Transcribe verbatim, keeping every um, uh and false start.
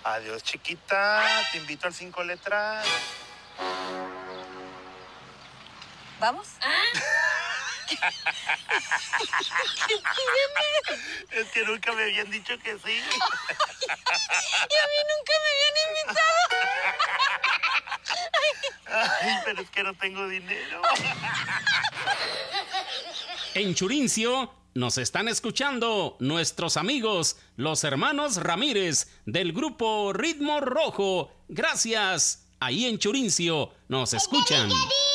Adiós, chiquita. Te invito al cinco letras. ¿Vamos? ¿Qué tiene? Es que nunca me habían dicho que sí. Y a mí nunca me habían invitado. Ay, pero es que no tengo dinero. En Churincio nos están escuchando nuestros amigos, los hermanos Ramírez, del grupo Ritmo Rojo. Gracias. Ahí en Churincio nos escuchan.